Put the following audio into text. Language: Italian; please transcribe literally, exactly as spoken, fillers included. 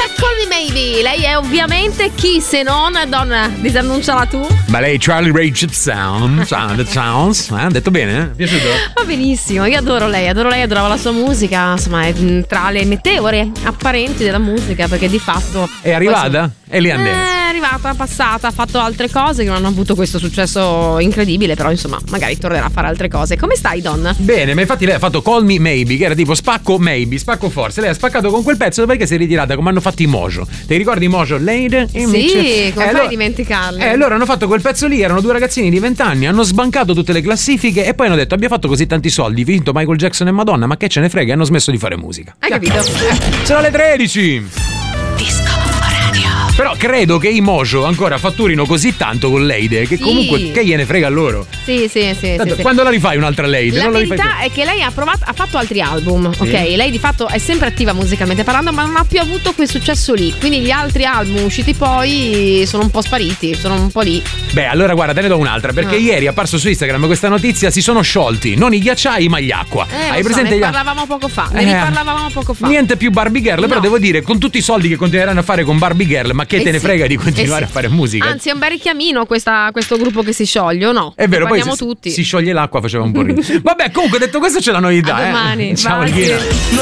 Call Me Maybe. Lei è ovviamente chi se non donna, disannunciala tu. Ma lei Charlie Rae Jepsen, Sound Sounds, eh? Detto bene? Eh? Piaciuto? Va benissimo, io adoro lei, adoro lei, adoravo la sua musica, insomma è tra le meteore apparenti della musica, perché di fatto è arrivata? E lì andè. È arrivata, passata, ha fatto altre cose che non hanno avuto questo successo incredibile, però insomma magari tornerà a fare altre cose. Come stai, donna? Bene, ma infatti lei ha fatto Call Me Maybe, che era tipo spacco maybe, spacco forse. Lei ha spaccato con quel pezzo perché si è ritirata come hanno fatto i Mojo. Ti ricordi i Mojo? Lady? Sì, come eh, fai allora, a dimenticarli? Eh, loro hanno fatto quel pezzo lì, erano due ragazzini di venti anni, hanno sbancato tutte le classifiche e poi hanno detto abbiamo fatto così tanti soldi, vinto Michael Jackson e Madonna, ma che ce ne frega, e hanno smesso di fare musica. Hai capito? Eh, sono le tredici. Disco Radio. Però credo che i Mojo ancora fatturino così tanto con Lady che sì. comunque che gliene frega a loro. Sì, sì, sì. Tanto, sì, quando sì. la rifai un'altra Lady? La non verità la rifai è che lei ha provato, ha fatto altri album, sì. ok? Lei di fatto è sempre attiva musicalmente parlando, ma non ha più avuto quel successo lì. Quindi gli altri album usciti poi sono un po' spariti, sono un po' lì. Beh, allora guarda, te ne do un'altra, perché ah. ieri è apparso su Instagram questa notizia, si sono sciolti non i ghiacciai ma gli acqua. Eh, Hai so, presente? ne gli parlavamo poco fa, ne eh, riparlavamo poco fa. Niente più Barbie Girl, no. Però devo dire, con tutti i soldi che continueranno a fare con Barbie Girl, ma che eh te ne sì. frega di continuare eh a sì. fare musica? Anzi, è un bel richiamino questa, questo gruppo che si scioglie, o no? È vero, poi se, tutti. si scioglie l'acqua, faceva un po' ridere. Vabbè, comunque detto questo c'è la novità. A domani. Eh. Ciao, Lina.